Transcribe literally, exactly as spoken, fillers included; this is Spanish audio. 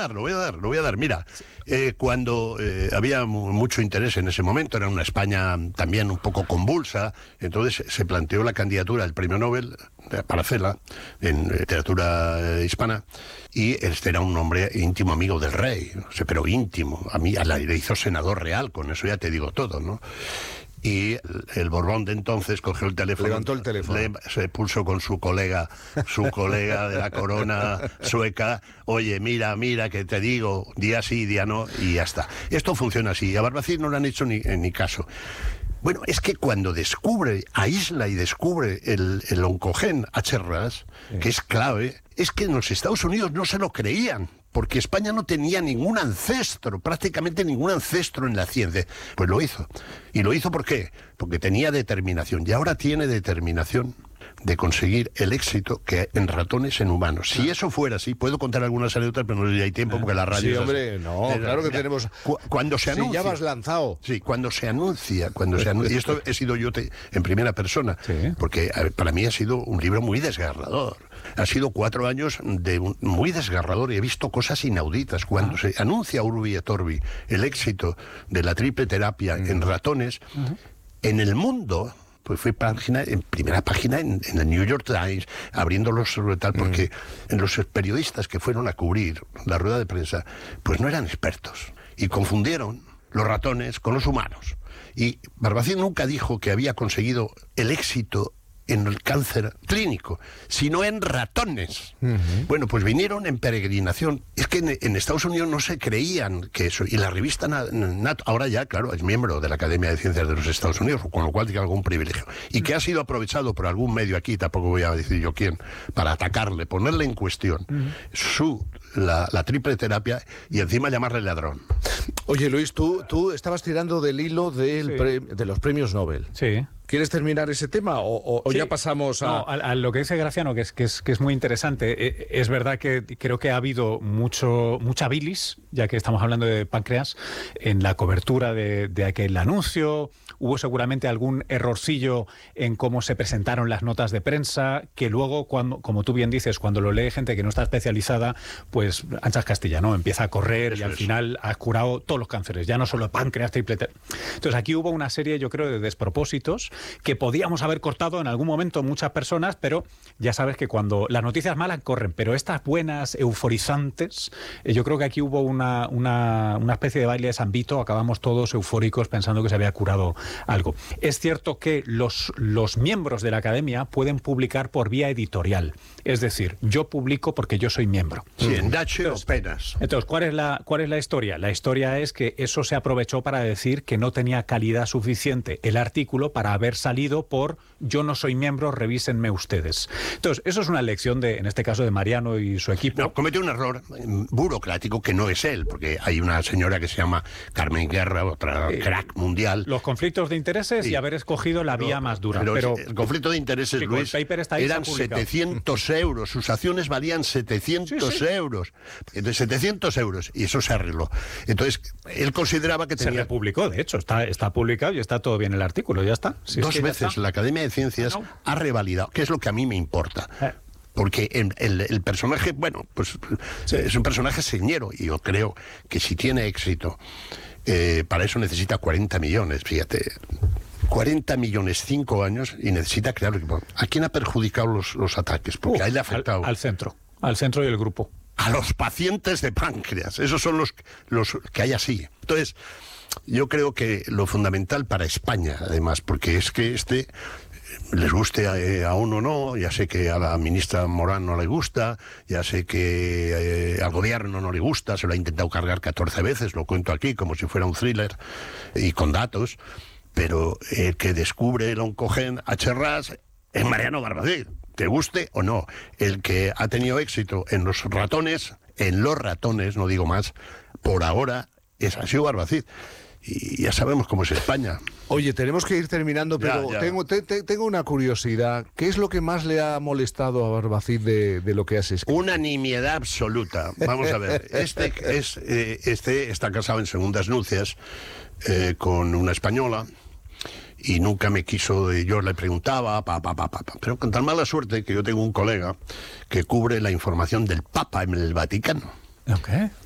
dar, lo voy a dar, lo voy a dar. Mira, eh, cuando eh, había mucho interés en ese momento, era una España también un poco convulsa, entonces se planteó la candidatura al premio Nobel para Cela en literatura hispana, y este era un hombre íntimo amigo del rey, no sé, pero íntimo, a mí a la, le hizo senador real, con eso ya te digo todo, ¿no? Y el, el Borbón de entonces cogió el teléfono, levantó el teléfono, le, se puso con su colega, su colega de la corona sueca, oye, mira, mira, que te digo, día sí, día no, y ya está. Esto funciona así, a Barbacid no le han hecho ni, ni caso. Bueno, es que cuando descubre, aísla y descubre el, el oncogen H R A S, sí, que es clave, es que en los Estados Unidos no se lo creían, porque España no tenía ningún ancestro, prácticamente ningún ancestro en la ciencia. Pues lo hizo. ¿Y lo hizo por qué? Porque tenía determinación, y ahora tiene determinación de conseguir el éxito que en ratones en humanos. Si eso fuera así, puedo contar algunas anécdotas, pero no hay tiempo porque la radio... Sí, hombre, no, es, claro que mira, tenemos... Cu cuando se anuncia... Sí, ya vas lanzado. Sí, cuando se anuncia, cuando se anuncia... Y esto he sido yo te, en primera persona, sí, porque a ver, para mí ha sido un libro muy desgarrador. Ha sido cuatro años de un, muy desgarrador, y he visto cosas inauditas. Cuando ah. se anuncia Urbi et Orbi el éxito de la triple terapia uh-huh. en ratones, uh-huh. en el mundo... pues fue página, en primera página en, en el New York Times, abriéndolos sobre tal, porque mm. en los periodistas que fueron a cubrir la rueda de prensa, pues no eran expertos, y confundieron los ratones con los humanos. Y Barbacid nunca dijo que había conseguido el éxito en el cáncer clínico, sino en ratones. Uh-huh. Bueno, pues vinieron en peregrinación. Es que en, en Estados Unidos no se creían que eso. Y la revista Nature, ahora ya, claro, es miembro de la Academia de Ciencias de los Estados Unidos, con lo cual tiene algún privilegio. Y que ha sido aprovechado por algún medio aquí, tampoco voy a decir yo quién, para atacarle, ponerle en cuestión uh-huh. su la, la triple terapia y encima llamarle ladrón. Oye, Luis, tú, tú estabas tirando del hilo del sí. pre, de los premios Nobel. Sí. ¿Quieres terminar ese tema o, o, o sí. ya pasamos a... No, a, a lo que dice Graciano, que es, que es, que es muy interesante. Es verdad que creo que ha habido mucho mucha bilis, ya que estamos hablando de páncreas, en la cobertura de, de aquel anuncio. Hubo seguramente algún errorcillo en cómo se presentaron las notas de prensa, que luego, cuando, como tú bien dices, cuando lo lee gente que no está especializada, pues anchas Castilla, ¿no? Empieza a correr eso y al es. final ha curado todos los cánceres, ya no solo páncreas, triple... Entonces aquí hubo una serie, yo creo, de despropósitos que podíamos haber cortado en algún momento muchas personas, pero ya sabes que cuando las noticias malas corren, pero estas buenas, euforizantes, eh, yo creo que aquí hubo una, una, una especie de baile de San Vito, acabamos todos eufóricos pensando que se había curado algo. Es cierto que los, los miembros de la academia pueden publicar por vía editorial, es decir, yo publico porque yo soy miembro. Sí, en Dache o penas. Entonces, ¿cuál es la, cuál es la historia? La historia es que eso se aprovechó para decir que no tenía calidad suficiente el artículo para haber salido por yo no soy miembro, revísenme ustedes. Entonces, eso es una lección de, en este caso, de Mariano y su equipo. No, comete un error burocrático que no es él, porque hay una señora que se llama Carmen Guerra, otra eh, crack mundial. Los conflictos de intereses sí. y haber escogido la vía no, más dura. Pero, pero el conflicto de intereses, chico, Luis, el paper está ahí, eran setecientos euros, sus acciones valían setecientos sí, sí. euros. Entonces, setecientos euros, y eso se arregló. Entonces, él consideraba que tenía... Se republicó, de hecho, está, está publicado y está todo bien el artículo, ya está. Si Dos es que veces la Academia de Ciencias ah, no. ha revalidado, que es lo que a mí me importa. Eh. Porque el, el, el personaje, bueno, pues sí. es un personaje señero, y yo creo que si tiene éxito, eh, para eso necesita cuarenta millones, fíjate. cuarenta millones, cinco años, y necesita crear equipo. ¿A quién ha perjudicado los, los ataques? Porque uh, a él le ha afectado. Al, al centro, al centro y el grupo. A los pacientes de páncreas, esos son los, los que hay así. Entonces, yo creo que lo fundamental para España, además, porque es que este, les guste a, a uno o no, ya sé que a la ministra Morán no le gusta, ya sé que eh, al gobierno no le gusta, se lo ha intentado cargar catorce veces, lo cuento aquí como si fuera un thriller, y con datos, pero el que descubre el oncogen H R A S es Mariano Barbacid. Te guste o no, el que ha tenido éxito en los ratones, en los ratones, no digo más, por ahora es ha sido Barbacid. Y ya sabemos cómo es España. Oye, tenemos que ir terminando, pero ya, ya. Tengo, te, te, tengo una curiosidad. ¿Qué es lo que más le ha molestado a Barbacid de, de lo que has escrito? Una nimiedad absoluta. Vamos a ver, este, es, eh, este está casado en segundas nupcias eh, con una española. Y nunca me quiso, yo le preguntaba, pa, pa, pa, pa, pa, pero con tan mala suerte que yo tengo un colega que cubre la información del Papa en el Vaticano. Okay.